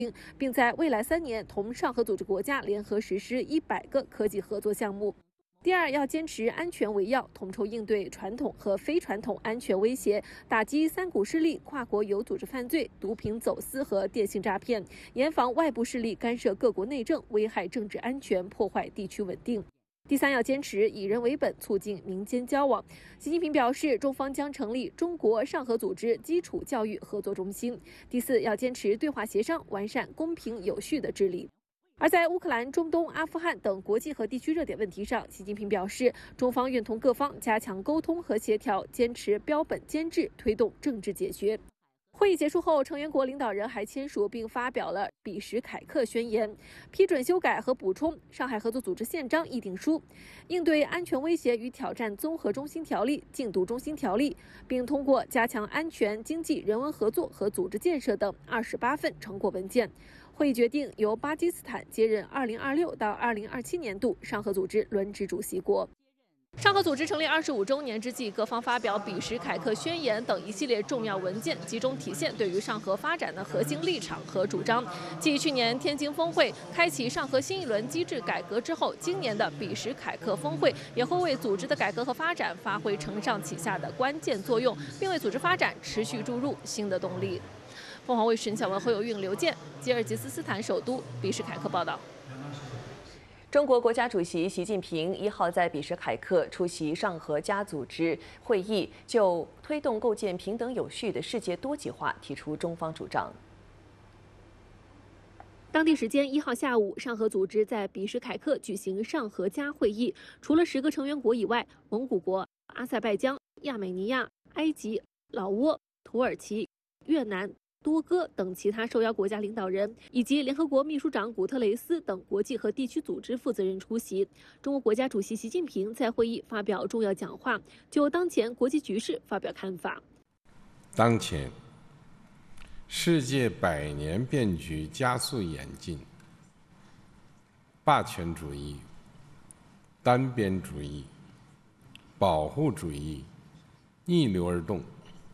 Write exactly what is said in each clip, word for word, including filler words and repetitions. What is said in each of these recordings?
并在未来三年同上合组织国家联合实施一百个科技合作项目。第二，要坚持安全为要，统筹应对传统和非传统安全威胁，打击三股势力、跨国有组织犯罪、毒品走私和电信诈骗，严防外部势力干涉各国内政，危害政治安全，破坏地区稳定。第三，要坚持以人为本，促进民间交往。习近平表示，中方将成立中国上合组织基础教育合作中心。第四，要坚持对话协商，完善公平有序的治理。而在乌克兰、中东、阿富汗等国际和地区热点问题上，习近平表示，中方愿同各方加强沟通和协调，坚持标本兼治，推动政治解决。会议结束后，成员国领导人还签署并发表了比什凯克宣言，批准修改和补充上海合作组织宪章议定书，应对安全威胁与挑战综合中心条例、禁毒中心条例，并通过加强安全、经济、人文合作和组织建设等二十八份成果文件。会议决定由巴基斯坦接任二零二六到二零二七年度上合组织轮值主席国。上合组织成立二十五周年之际，各方发表比什凯克宣言等一系列重要文件，集中体现对于上合发展的核心立场和主张。继去年天津峰会开启上合新一轮机制改革之后，今年的比什凯克峰会也会为组织的改革和发展发挥承上启下的关键作用，并为组织发展持续注入新的动力。凤凰卫视陈晓文、侯友运、刘健，吉尔吉斯斯坦首都比什凯克报道。 中国国家主席习近平一号在比什凯克出席上合加组织会议，就推动构建平等有序的世界多极化提出中方主张。 当地时间一号下午，上合组织在比什凯克举行上合加会议，除了十个成员国以外，蒙古国、阿塞拜疆、亚美尼亚、埃及、老挝、土耳其、越南、多哥等其他受邀国家领导人以及联合国秘书长古特雷斯等国际和地区组织负责人出席。中国国家主席习近平在会议发表重要讲话，就当前国际局势发表看法。 当前世界百年变局加速演进，霸权主义、单边主义、保护主义逆流而动。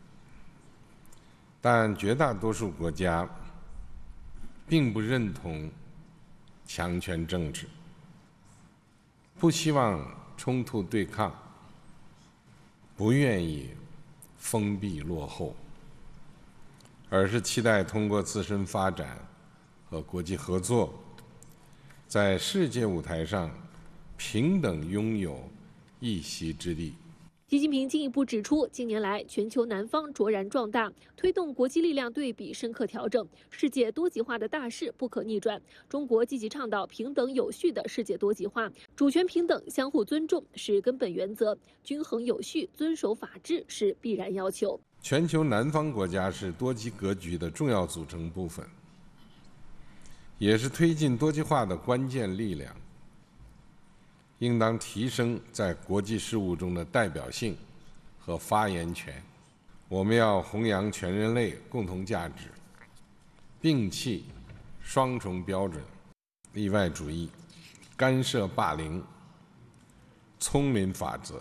但绝大多数国家并不认同强权政治，不希望冲突对抗，不愿意封闭落后，而是期待通过自身发展和国际合作，在世界舞台上平等拥有一席之地。 习近平进一步指出，近年来全球南方卓然壮大，推动国际力量对比深刻调整，世界多极化的大势不可逆转。中国积极倡导平等有序的世界多极化，主权平等、相互尊重是根本原则，均衡有序、遵守法治是必然要求。 全球南方国家是多极格局的重要组成部分，也是推进多极化的关键力量。应当提升在国际事务中的代表性和发言权。我们要弘扬全人类共同价值，摒弃双重标准、例外主义、干涉霸凌、丛林法则，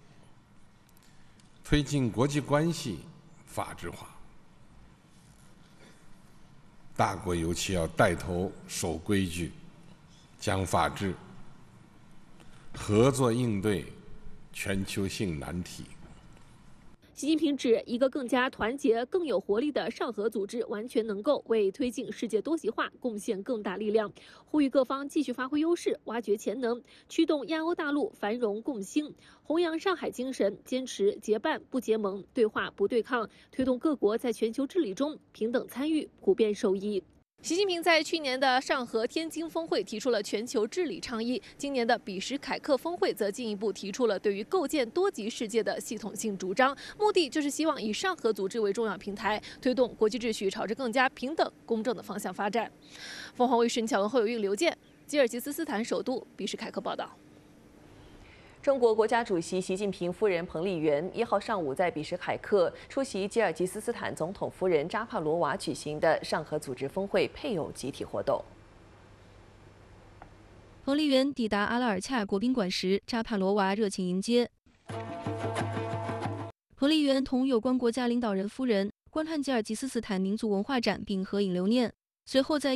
推进国际关系法治化。大国尤其要带头守规矩、讲法治，合作应对全球性难题。 习近平指，一个更加团结、更有活力的上合组织，完全能够为推进世界多极化贡献更大力量。呼吁各方继续发挥优势，挖掘潜能，驱动亚欧大陆繁荣共兴，弘扬上海精神，坚持结伴不结盟、对话不对抗，推动各国在全球治理中平等参与、普遍受益。习近平在去年的上合天津峰会提出了全球治理倡议，今年的比什凯克峰会则进一步提出了对于构建多极世界的系统性主张，目的就是希望以上合组织为重要平台，推动国际秩序朝着更加平等、公正的方向发展。凤凰卫视陈晓文、侯友运、刘健，吉尔吉斯斯坦首都比什凯克报道。 中国国家主席习近平夫人彭丽媛一号上午在比什凯克出席吉尔吉斯斯坦总统夫人扎帕罗娃举行的上合组织峰会配偶集体活动。 彭丽媛抵达阿拉尔恰国宾馆时，扎帕罗娃热情迎接。彭丽媛同有关国家领导人夫人观看吉尔吉斯斯坦民族文化展并合影留念，随后在